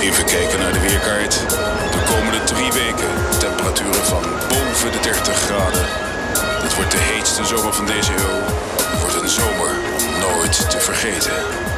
Even kijken naar de weerkaart. De komende 3 weken temperaturen van boven de 30 graden. Dit wordt de heetste zomer van deze eeuw. Het wordt een zomer om nooit te vergeten.